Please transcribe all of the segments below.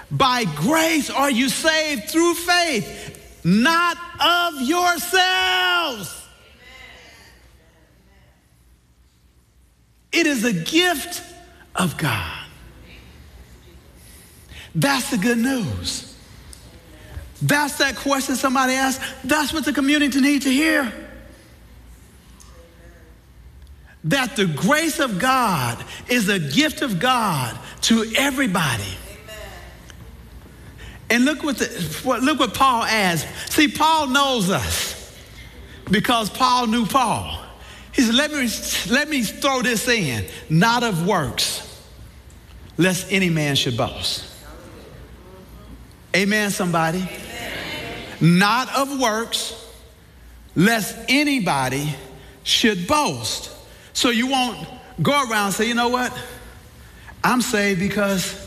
By grace are you saved through faith, not of yourselves. It is a gift of God. That's the good news. That's that question somebody asked. That's what the community needs to hear. That the grace of God is a gift of God to everybody. And look what Paul adds. See, Paul knows us because Paul knew Paul. He said, let me throw this in. Not of works, lest any man should boast. Amen, somebody. Amen. Not of works, lest anybody should boast. So you won't go around and say, you know what? I'm saved because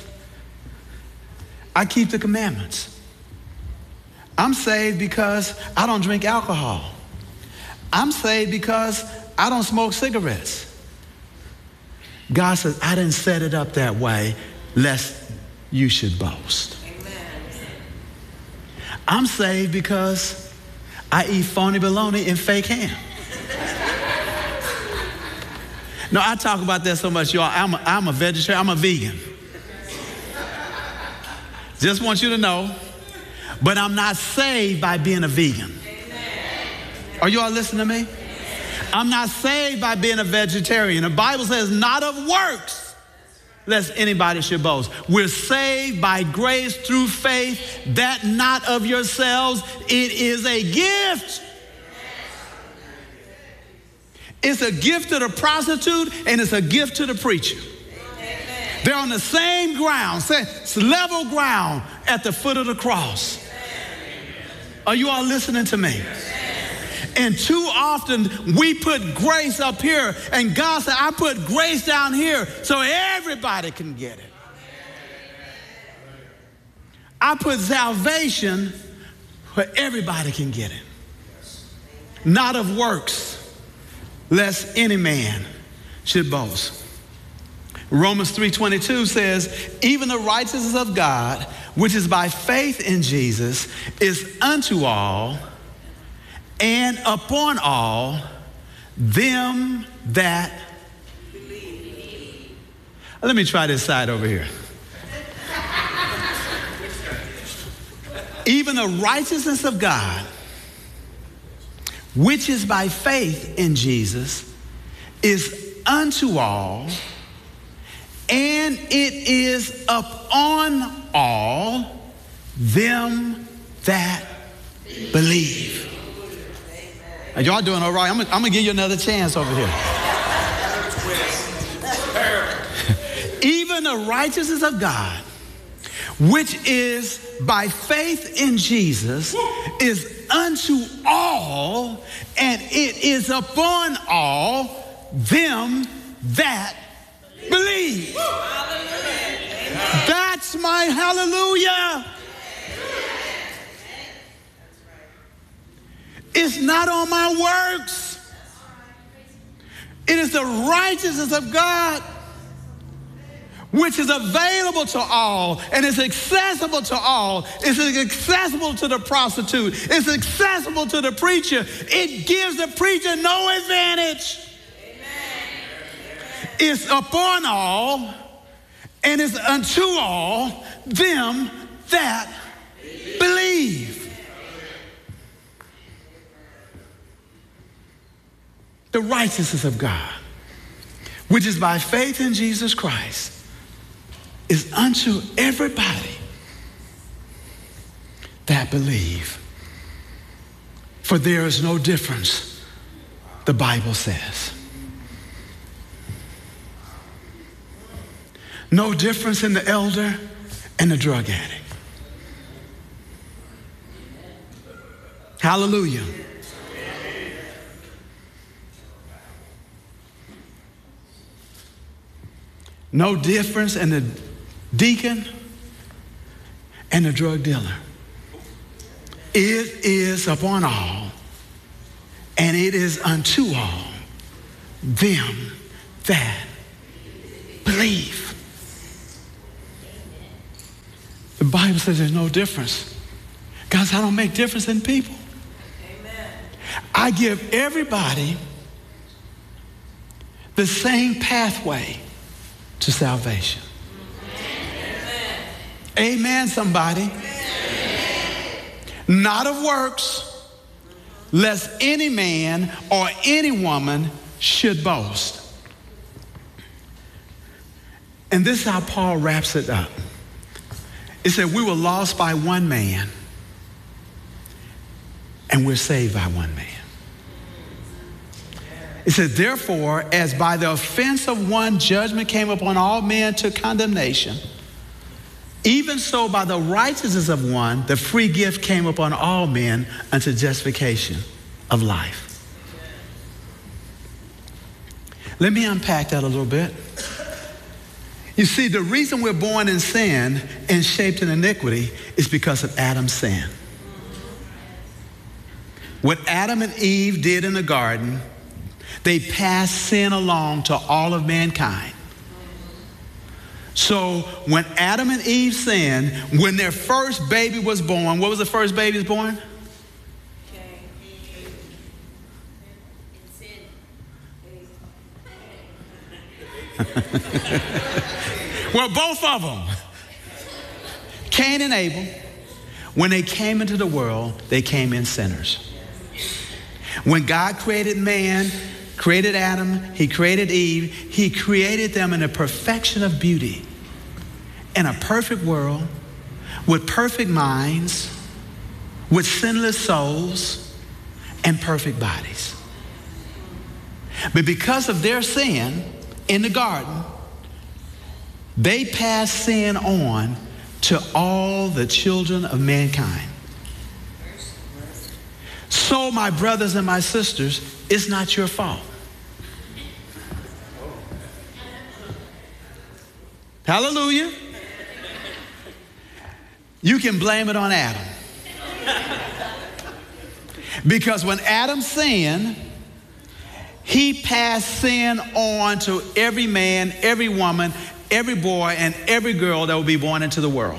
I keep the commandments. I'm saved because I don't drink alcohol. I'm saved because I don't smoke cigarettes. God says, I didn't set it up that way lest you should boast. Amen. I'm saved because I eat phony bologna and fake ham. No, I talk about that so much, y'all. I'm a vegetarian. I'm a vegan. Just want you to know. But I'm not saved by being a vegan. Are you all listening to me? I'm not saved by being a vegetarian. The Bible says not of works, lest anybody should boast. We're saved by grace through faith, that not of yourselves. It is a gift. It's a gift to the prostitute and it's a gift to the preacher. They're on the same ground, it's level ground at the foot of the cross. Are you all listening to me? And too often we put grace up here and God said, I put grace down here so everybody can get it. I put salvation where everybody can get it. Not of works, lest any man should boast. Romans 3:22 says, even the righteousness of God, which is by faith in Jesus, is unto all and upon all them that believe. Let me try this side over here. Even the righteousness of God, which is by faith in Jesus, is unto all, and it is upon all them that believe. Are y'all doing all right? I'm going to give you another chance over here. Even the righteousness of God, which is by faith in Jesus, is unto all, and it is upon all them that believe. That's my hallelujah. It's not on my works. It is the righteousness of God, which is available to all and is accessible to all. It's accessible to the prostitute. It's accessible to the preacher. It gives the preacher no advantage. It's upon all and is unto all them that believe. The righteousness of God, which is by faith in Jesus Christ, is unto everybody that believe. For there is no difference, the Bible says. No difference in the elder and the drug addict. Hallelujah. No difference in the deacon and the drug dealer. It is upon all, and it is unto all them that believe. The Bible says there's no difference. God said, I don't make difference in people. I give everybody the same pathway to salvation. Amen, somebody. Not of works, lest any man or any woman should boast. And this is how Paul wraps it up. It said, we were lost by one man, and we're saved by one man. It said, therefore, as by the offense of one judgment came upon all men to condemnation, even so by the righteousness of one, the free gift came upon all men unto justification of life. Let me unpack that a little bit. You see, the reason we're born in sin and shaped in iniquity is because of Adam's sin. What Adam and Eve did in the garden, they passed sin along to all of mankind. So when Adam and Eve sinned, when their first baby was born, what was the first baby born? Well, both of them, Cain and Abel, when they came into the world, they came in sinners. When God created man, created Adam, he created Eve, he created them in the perfection of beauty, in a perfect world, with perfect minds, with sinless souls, and perfect bodies. But because of their sin in the garden, they passed sin on to all the children of mankind. So, my brothers and my sisters, it's not your fault. Hallelujah. You can blame it on Adam. Because when Adam sinned, he passed sin on to every man, every woman, every boy, and every girl that will be born into the world.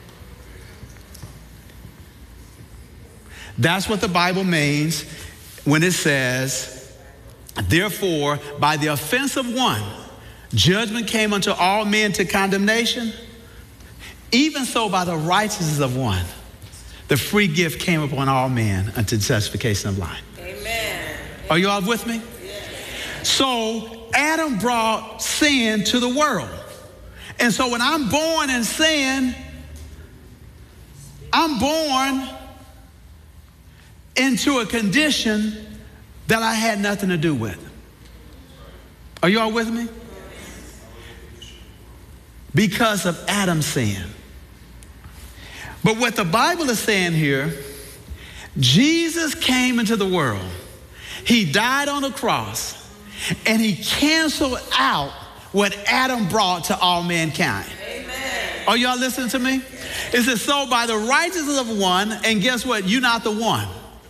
That's what the Bible means when it says, therefore, by the offense of one, judgment came unto all men to condemnation. Even so, by the righteousness of one, the free gift came upon all men unto justification of life. Amen. Are you all with me? Yes. So Adam brought sin to the world. And so when I'm born in sin, I'm born into a condition that I had nothing to do with. Are you all with me? Because of Adam's sin. But what the Bible is saying here, Jesus came into the world. He died on the cross, and he canceled out what Adam brought to all mankind. Amen. Are y'all listening to me? It says, so by the righteousness of one, and guess what? You're not the one.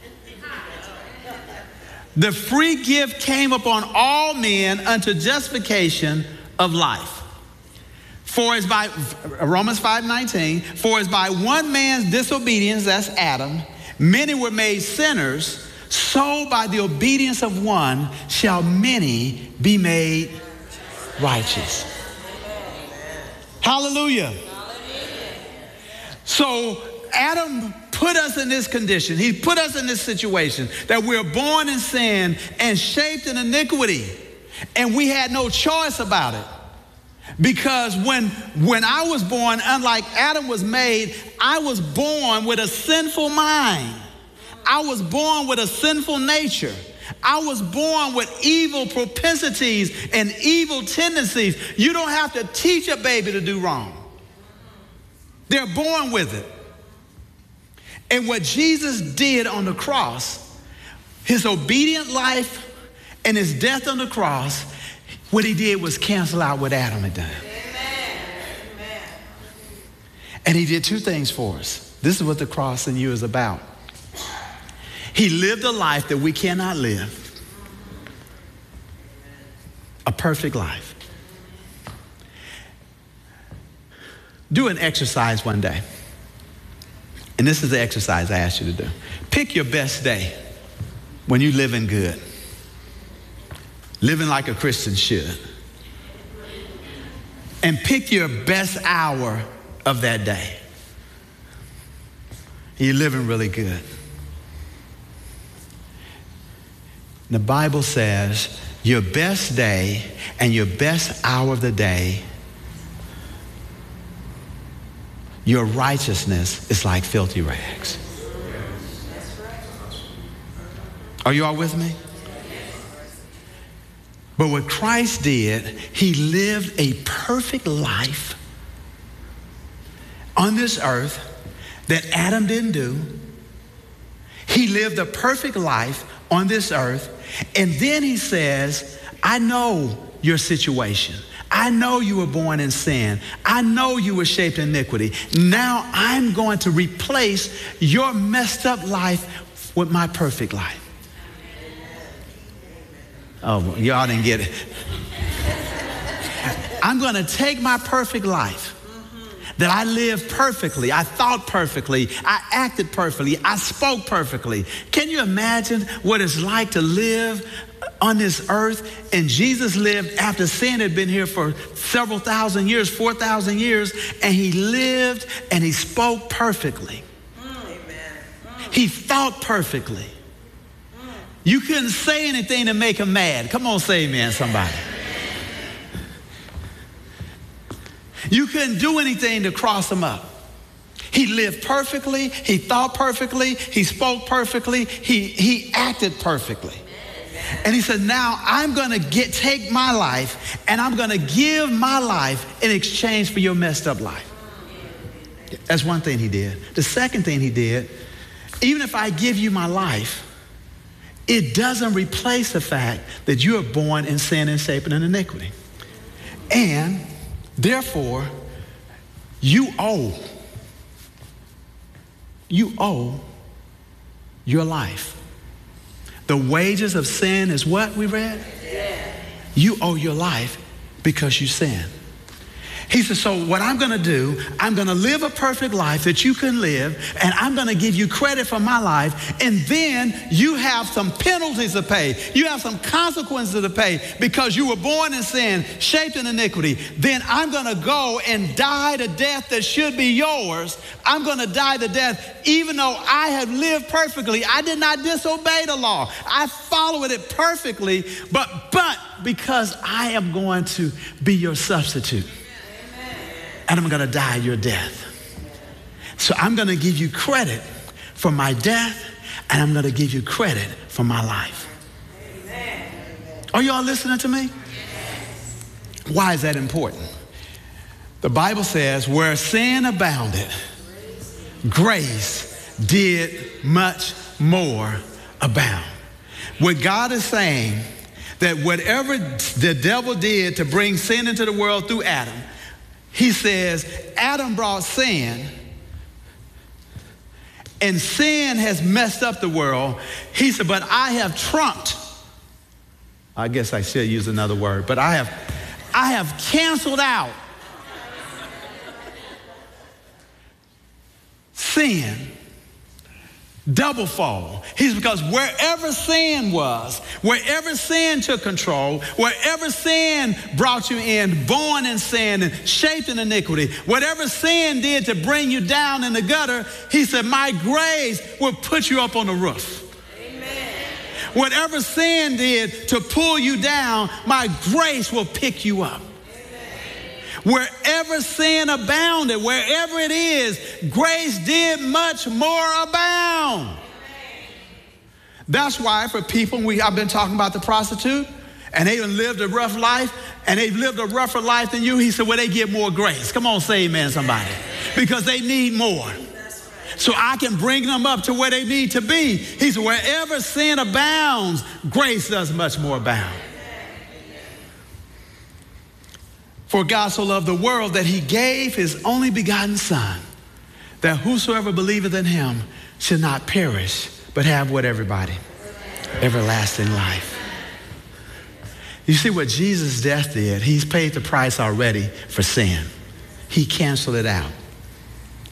The free gift came upon all men unto justification of life. For as by, Romans 5:19, for as by one man's disobedience, that's Adam, many were made sinners, so by the obedience of one shall many be made righteous. Hallelujah. So Adam put us in this condition. He put us in this situation that we're born in sin and shaped in iniquity. And we had no choice about it. Because when I was born, unlike Adam was made, I was born with a sinful mind. I was born with a sinful nature. I was born with evil propensities and evil tendencies. You don't have to teach a baby to do wrong. They're born with it. And what Jesus did on the cross, his obedient life and his death on the cross, what he did was cancel out what Adam had done. Amen. And he did two things for us. This is what the cross and you is about. He lived a life that we cannot live. A perfect life. Do an exercise one day. And this is the exercise I asked you to do. Pick your best day when you're living good. Living like a Christian should. And pick your best hour of that day. You're living really good. The Bible says your best day and your best hour of the day, your righteousness is like filthy rags. Are you all with me? But what Christ did, he lived a perfect life on this earth that Adam didn't do. He lived a perfect life on this earth. And then he says, I know your situation. I know you were born in sin. I know you were shaped in iniquity. Now I'm going to replace your messed up life with my perfect life. Oh, y'all didn't get it. I'm going to take my perfect life that I lived perfectly, I thought perfectly, I acted perfectly, I spoke perfectly. Can you imagine what it's like to live on this earth? And Jesus lived after sin had been here for several thousand years, 4,000 years, and he lived and he spoke perfectly. He thought perfectly. You couldn't say anything to make him mad. Come on, say amen, somebody. You couldn't do anything to cross him up. He lived perfectly. He thought perfectly. He spoke perfectly. He acted perfectly. And he said, now I'm going to take my life and I'm going to give my life in exchange for your messed up life. That's one thing he did. The second thing he did, even if I give you my life, it doesn't replace the fact that you are born in sin and shaped in iniquity. And therefore, you owe your life. The wages of sin is what we read? Yeah. You owe your life because you sin. He said, so what I'm going to do, I'm going to live a perfect life that you can live, and I'm going to give you credit for my life, and then you have some penalties to pay. You have some consequences to pay because you were born in sin, shaped in iniquity. Then I'm going to go and die the death that should be yours. I'm going to die the death even though I have lived perfectly. I did not disobey the law. I followed it perfectly, but because I am going to be your substitute. And I'm going to die your death. So I'm going to give you credit for my death, and I'm going to give you credit for my life. Amen. Are you all listening to me? Yes. Why is that important? The Bible says, where sin abounded, grace did much more abound. What God is saying, that whatever the devil did to bring sin into the world through Adam, he says, Adam brought sin, and sin has messed up the world. He said, but I have trumped. I guess I should use another word, but I have canceled out sin. Double fold. He's because wherever sin was, wherever sin took control, wherever sin brought you in, born in sin and shaped in iniquity, whatever sin did to bring you down in the gutter, he said, my grace will put you up on the roof. Amen. Whatever sin did to pull you down, my grace will pick you up. Wherever sin abounded, wherever it is, grace did much more abound. That's why for people, I've been talking about the prostitute, and they lived a rough life, and they've lived a rougher life than you. He said, well, they get more grace. Come on, say amen, somebody. Because they need more. So I can bring them up to where they need to be. He said, wherever sin abounds, grace does much more abound. For God so loved the world that he gave his only begotten Son, that whosoever believeth in him should not perish, but have what, everybody? Everlasting life. You see what Jesus' death did? He's paid the price already for sin. He canceled it out.